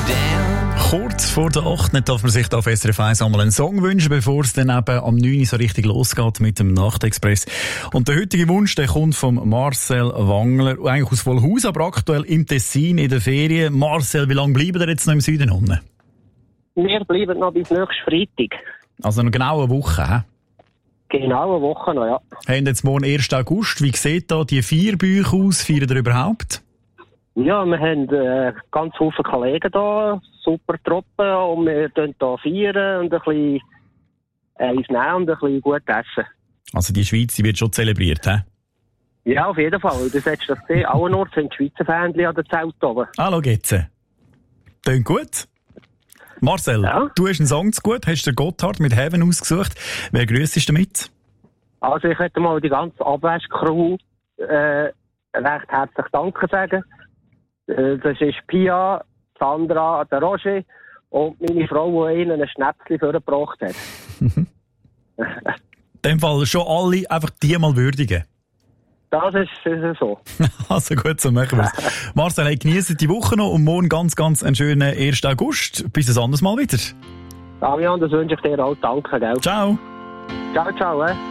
Kurz vor der 8. darf man sich auf SRF 1 einmal einen Song wünschen, bevor es dann eben am 9. so richtig losgeht mit dem Nachtexpress. Und der heutige Wunsch, der kommt von Marcel Wangler, eigentlich aus Vollhaus, aber aktuell im Tessin in der Ferien. Marcel, wie lange bleiben ihr jetzt noch im Süden unten? Wir bleiben noch bis nächsten Freitag. Also noch genau eine Woche, hä? Genau eine Woche noch, ja. Haben jetzt morgen 1. August. Wie sieht da die Feierbücher aus? Feiern ihr überhaupt? Ja, wir haben ganz viele Kollegen da, super Truppen, und wir feiern hier feiern und ein bisschen eins nehmen und ein bisschen gut essen. Also die Schweiz, die wird schon zelebriert, hä? Ja, auf jeden Fall. Das hättest du das gesehen. Allenorts sind die Schweizer Fähnchen an der Zelt oben. Ah, schau jetzt. Klingt gut. Marcel, ja? Du hast einen Song zu gut, hast den Gotthard mit Heaven ausgesucht. Wer grüßt damit? Also ich möchte mal die ganze Abwäsch-Crew recht herzlich Danke sagen. Das ist Pia, Sandra, der Roger und meine Frau, die ihnen ein Schnäpschen vorgebracht hat. In dem Fall schon alle einfach die mal würdigen. Das ist so. Also gut, so machen wir es. Marcel, hey, geniessen die Woche noch und morgen ganz einen schönen 1. August. Bis ein anderes Mal wieder. Damian, das wünsche ich dir auch. Danke, gell? Ciao. Ciao, ciao.